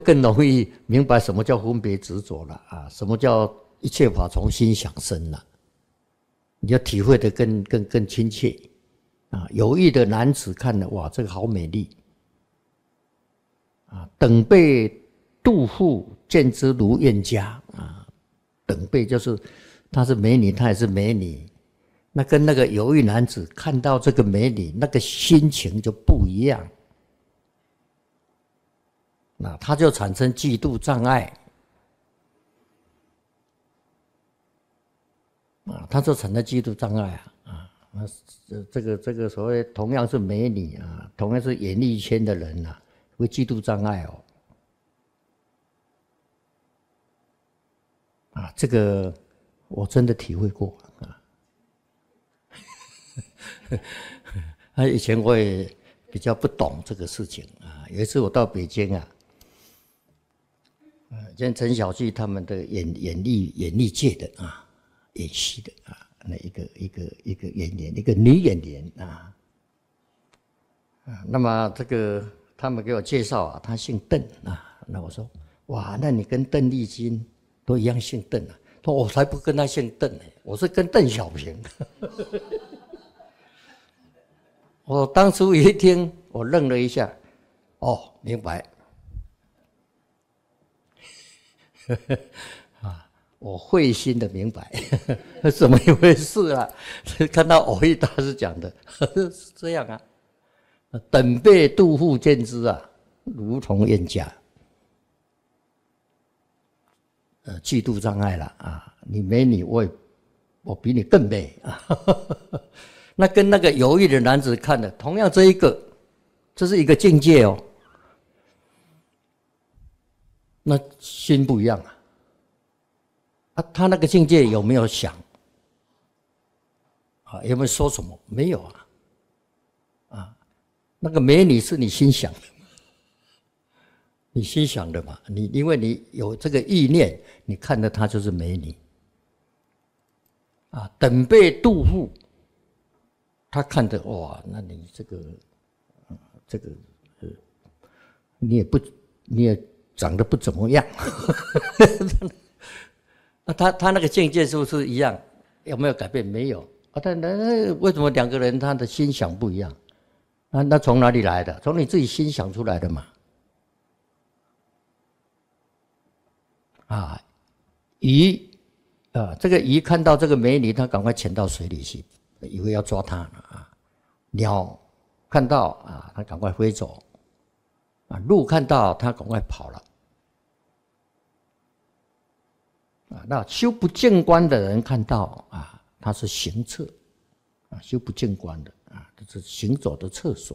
更容易明白什么叫分别执着了啊，什么叫一切法从心想生了，你要体会的更亲切啊。有意的男子看了，哇，这个好美丽啊！等被妒妇见之如怨家啊，等被就是她是美女，她也是美女，那跟那个有意男子看到这个美女，那个心情就不一样。那他就产生嫉妒障碍啊，他就产生嫉妒障碍啊，这个所谓同样是美女啊，同样是演艺圈的人啊，会嫉妒障碍哦。啊，这个我真的体会过啊。以前我也比较不懂这个事情啊。有一次我到北京啊。像陈小旭他们的演艺界的啊，演戏的啊，那一个演员，一个女演员啊，那么这个他们给我介绍啊，她姓邓啊，那我说哇，那你跟邓丽君都一样姓邓啊？说我才不跟她姓邓呢，我是跟邓小平。我当初一听，我愣了一下，哦，明白。啊，我会心的明白怎么一回事啊？看到偶益大师讲的是这样啊，等被妒妇见之啊，如同怨家。嫉妒障碍了啊！你美女，我比你更美啊！那跟那个有意的男子看的，同样这是一个境界哦。那心不一样啊！他那个境界有没有想啊？有没有说什么？没有啊！啊，那个美女是你心想的，你心想的嘛？因为你有这个意念，你看到她就是美女啊。等被妒妇，他看着哇，那你你也长得不怎么样。他那个境界是不是一样？有没有改变？没有啊。但为什么两个人他的心想不一样？那从哪里来的？从你自己心想出来的嘛。啊，鱼啊，这个鱼看到这个美女，他赶快潜到水里去，以为要抓她啊。鸟看到啊，他赶快飞走啊。鹿看到他赶快跑了。那修不见观的人看到啊，他是行厕啊，修不见观的啊，这是行走的厕所。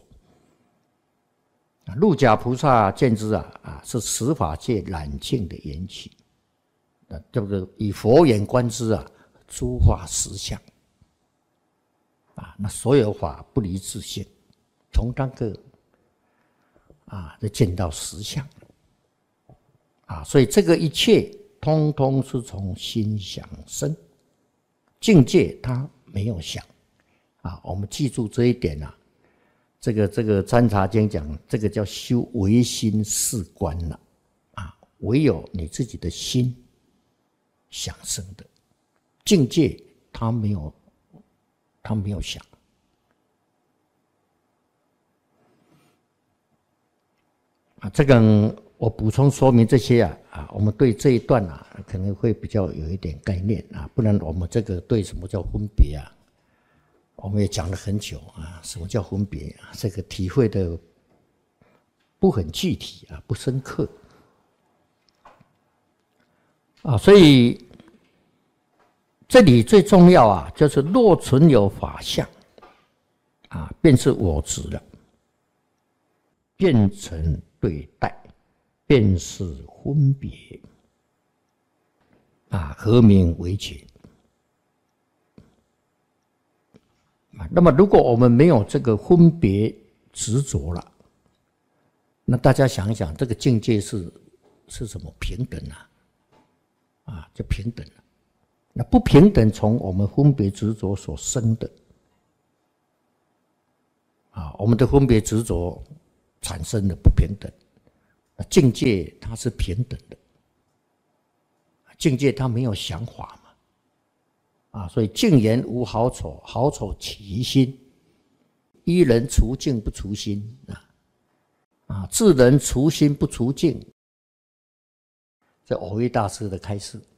路甲菩萨见之啊，是十法界染净的缘起，对不对？以佛眼观之啊，诸法实相啊，那所有法不离自性，从那个啊，就见到实相啊，所以这个一切。通通是从心想生，境界他没有想啊。我们记住这一点啊。这个《参禅经》讲，这个叫修唯心是观了啊。唯有你自己的心想生的境界，他没有想啊。这个。我补充说明这些啊，我们对这一段啊可能会比较有一点概念啊，不然我们这个对什么叫分别啊，我们也讲了很久啊，什么叫分别啊，这个体会的不很具体啊，不深刻啊，所以这里最重要啊，就是若存有法相啊，便是我执了，变成对待。便是分别啊，何名为解？那么，如果我们没有这个分别执着了，那大家想一想，这个境界是什么？平等啊，就平等了。那不平等，从我们分别执着所生的啊，我们的分别执着产生的不平等。 境界它是平等的，境界它没有想法嘛，所以境言无好丑，好丑起于心。依人除境不除心治人除心不除境，这蕅益大师的开示。